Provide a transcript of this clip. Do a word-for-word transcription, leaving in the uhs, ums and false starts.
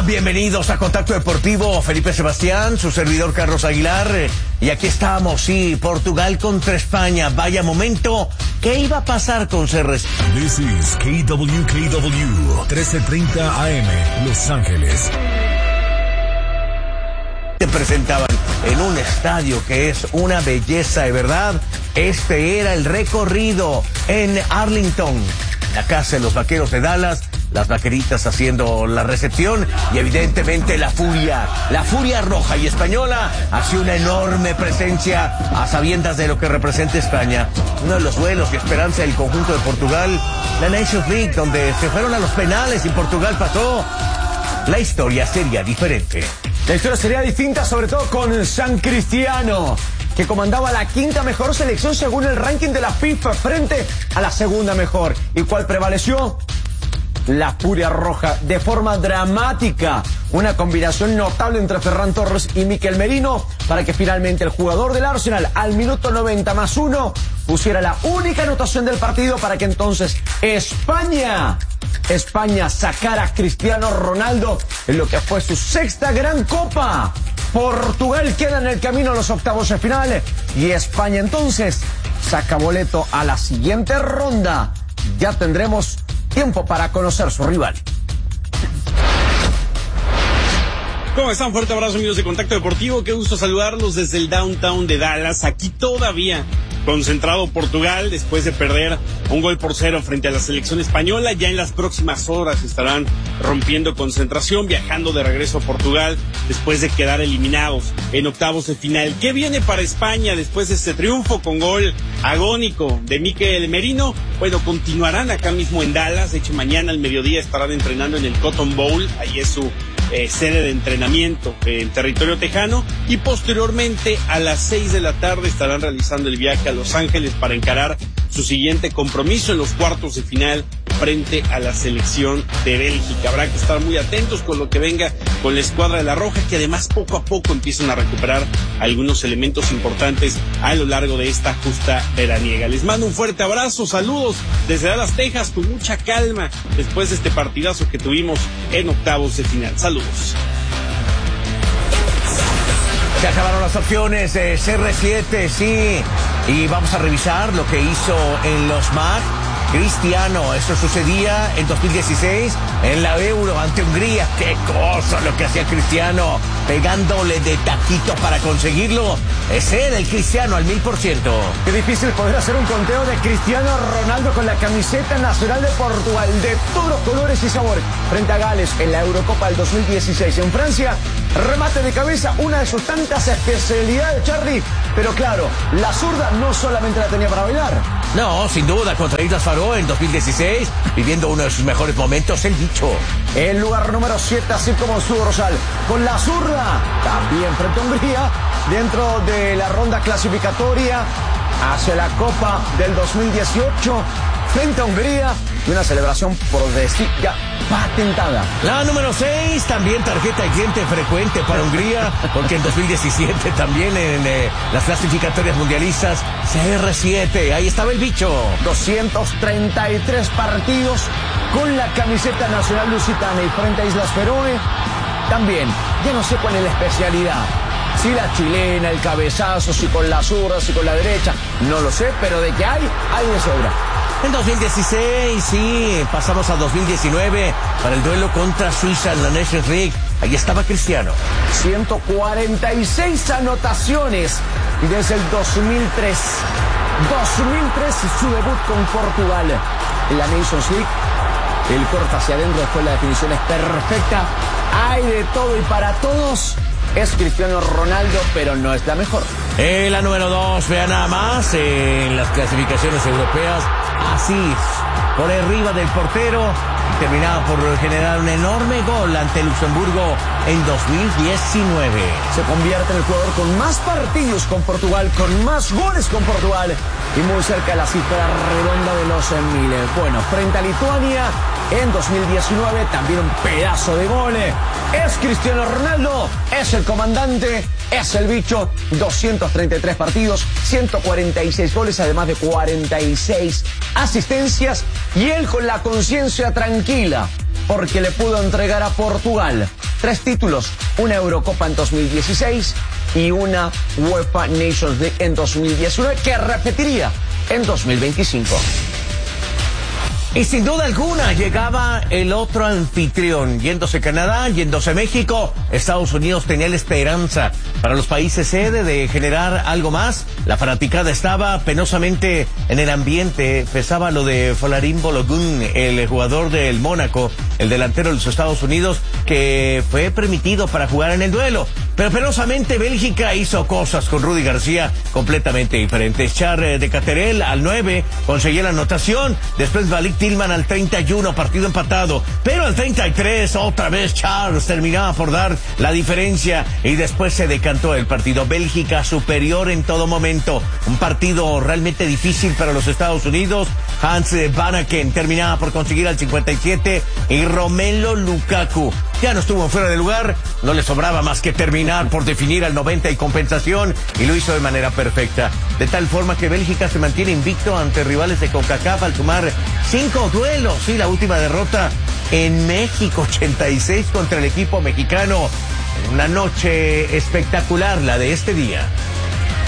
Bienvenidos a Contacto Deportivo. Felipe Sebastián, su servidor Carlos Aguilar. Y aquí estamos, sí, Portugal contra España. Vaya momento. ¿Qué iba a pasar con C R? This is K W K W, trece treinta A M, Los Ángeles. Se presentaban en un estadio que es una belleza de verdad. Este era el recorrido en Arlington, la casa de los Vaqueros de Dallas. Las vaqueritas haciendo la recepción y evidentemente la furia, la furia roja y española hace una enorme presencia a sabiendas de lo que representa España. Uno de los duelos y esperanza del conjunto de Portugal, la Nations League, donde se fueron a los penales y Portugal pasó. La historia sería diferente. La historia sería distinta, sobre todo con San Cristiano, que comandaba la quinta mejor selección según el ranking de la FIFA frente a la segunda mejor. ¿Y cuál prevaleció? La furia roja, de forma dramática. Una combinación notable entre Ferran Torres y Mikel Merino para que finalmente el jugador del Arsenal al minuto noventa más uno pusiera la única anotación del partido para que entonces España, España sacara a Cristiano Ronaldo en lo que fue su sexta gran copa. Portugal queda en el camino a los octavos de final y España entonces saca boleto a la siguiente ronda. Ya tendremos tiempo para conocer su rival. ¿Cómo están? Fuerte abrazo, amigos de Contacto Deportivo. Qué gusto saludarlos desde el downtown de Dallas. Aquí todavía concentrado Portugal después de perder un gol por cero frente a la selección española. Ya en las próximas horas estarán rompiendo concentración, viajando de regreso a Portugal después de quedar eliminados en octavos de final. ¿Qué viene para España después de este triunfo con gol agónico de Mikel Merino? Bueno, continuarán acá mismo en Dallas. De hecho, mañana al mediodía estarán entrenando en el Cotton Bowl. Ahí es su Eh, sede de entrenamiento eh, en territorio tejano, y posteriormente a las seis de la tarde estarán realizando el viaje a Los Ángeles para encarar su siguiente compromiso en los cuartos de final frente a la selección de Bélgica. Habrá que estar muy atentos con lo que venga con la escuadra de la Roja, que además poco a poco empiezan a recuperar algunos elementos importantes a lo largo de esta justa veraniega. Les mando un fuerte abrazo, saludos desde Dallas, Texas, con mucha calma después de este partidazo que tuvimos en octavos de final. Saludos. Se acabaron las opciones de C R siete, sí, y vamos a revisar lo que hizo en los M A C Cristiano. Esto sucedía en dos mil dieciséis en la Euro ante Hungría. ¡Qué cosa lo que hacía Cristiano! Pegándole de taquito para conseguirlo. Ese era el Cristiano al mil por ciento. Qué difícil poder hacer un conteo de Cristiano Ronaldo con la camiseta nacional de Portugal, de todos los colores y sabores, frente a Gales en la Eurocopa del dos mil dieciséis. En Francia, remate de cabeza, una de sus tantas especialidades, Charlie. Pero claro, la zurda no solamente la tenía para bailar. No, sin duda, contra Islas Faroe en dos mil dieciséis, viviendo uno de sus mejores momentos, el bicho. El lugar número siete, así como su dorsal, con la zurda, también frente a Hungría, dentro de la ronda clasificatoria hacia la Copa del dos mil dieciocho, frente a Hungría, y una celebración por decir ya patentada. La número seis, también tarjeta de cliente frecuente para Hungría, porque en dos mil diecisiete también en eh, las clasificatorias mundialistas, C R siete, ahí estaba el bicho. doscientos treinta y tres partidos con la camiseta nacional lusitana y frente a Islas Feroe, también, ya no sé cuál es la especialidad. Si la chilena, el cabezazo, si con la zurda, si con la derecha, no lo sé, pero de que hay, hay de sobra. En dos mil dieciséis, sí, pasamos a dos mil diecinueve para el duelo contra Suiza en la Nations League. Ahí estaba Cristiano. ciento cuarenta y seis anotaciones desde el dos mil tres. dos mil tres, su debut con Portugal en la Nations League. El corte hacia adentro, después la definición es perfecta. Hay de todo y para todos. Es Cristiano Ronaldo, pero no es la mejor. Eh, la número dos, vea nada más, eh, en las clasificaciones europeas, Asís, por arriba del portero, terminaba por generar un enorme gol ante Luxemburgo en dos mil diecinueve. Se convierte en el jugador con más partidos con Portugal, con más goles con Portugal, y muy cerca de la cifra redonda de los mil. Bueno, frente a Lituania, en dos mil diecinueve, también un pedazo de gol. Es Cristiano Ronaldo, es el comandante, es el bicho. Doscientos treinta y tres partidos, ciento cuarenta y seis goles, además de cuarenta y seis asistencias, y él con la conciencia tranquila, porque le pudo entregar a Portugal tres títulos, una Eurocopa en dos mil dieciséis y una UEFA Nations League en dos mil diecinueve, que repetiría en dos mil veinticinco. Y sin duda alguna llegaba el otro anfitrión, yéndose Canadá, yéndose México. Estados Unidos tenía la esperanza para los países sede de generar algo más. La fanaticada estaba penosamente en el ambiente. Pesaba lo de Folarin Balogun, el jugador del Mónaco, el delantero de los Estados Unidos, que fue permitido para jugar en el duelo. Pero penosamente Bélgica hizo cosas con Rudy García completamente diferentes. Char de Caterel al nueve conseguía la anotación. Después Malik Tillman al treinta y uno, partido empatado. Pero al treinta y tres, otra vez Charles terminaba por dar la diferencia. Y después se decantó el partido. Bélgica superior en todo momento. Un partido realmente difícil para los Estados Unidos. Hans Vanaken terminaba por conseguir al cincuenta y siete. Y Romelu Lukaku ya no estuvo fuera de lugar. No le sobraba más que terminar por definir al noventa y compensación. Y lo hizo de manera perfecta. De tal forma que Bélgica se mantiene invicto ante rivales de CONCACAF al sumar cinco duelos. Sí, la última derrota en México, ochenta y seis contra el equipo mexicano. Una noche espectacular la de este día.